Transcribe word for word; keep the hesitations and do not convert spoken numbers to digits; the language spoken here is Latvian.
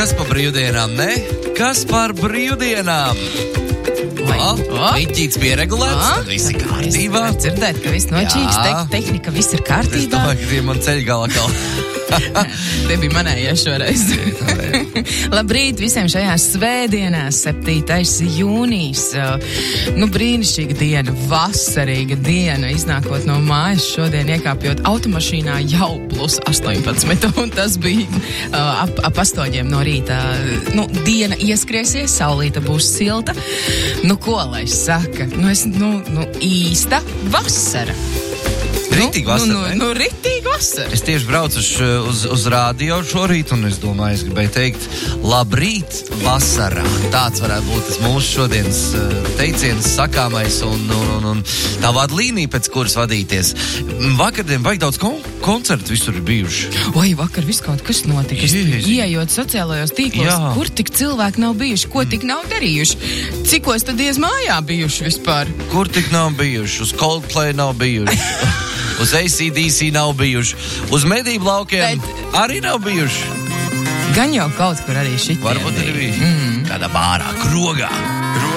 kas par brīvdienām, ne? Kas par brīvdienām? O, Miķīts pieregulēts, tad viss ir kārtībā. Es dzirdēt, ka viss nočīgs, te, tehnika, viss ir kārtībā. Es domāju, ka tie man ceļ galā kalā. Te bija manējie šoreiz. Labrīt visiem šajās svētdienās, septītais jūnijas. Nu, brīnišķīga diena, vasarīga diena. Iznākot no mājas šodien, iekāpjot automašīnā jau plus astoņpadsmit. Un tas bija uh, ap, ap astoņiem no rīta. Nu, diena ieskriesies, saulīta būs silta. Nu, ko lai saka? Nu, es, nu, nu īsta vasara. Ritīgi vasara, nu, nu, nu, ritīgi vasara. Es tieši braucu uz, uz, uz rādio šorīt, un es domāju, es gribēju teikt, labrīt vasarā. Tāds varētu būt tas mūsu šodienas teiciens, sakāmais, un, un, un, un tā vada līnija, pēc kuras vadīties. Vakardien vajag daudz kon koncertu visur ir bijuši. Oi, vakar viss kaut kas notika. Ieejot sociālajos tīklos, jā. Kur tik cilvēki nav bijuši, ko tik nav darījuši? Cikos tad ies mājā bijuši vispār? Kur tik nav bijuši? Uz Coldplay nav bijuši. Uz A C D C nav bijuši. Uz medību laukiem Bet... arī nav bijuši. Gan jau kaut kur arī šitie. Varbūt arī bija. Mm. Kādā bārā, krogā.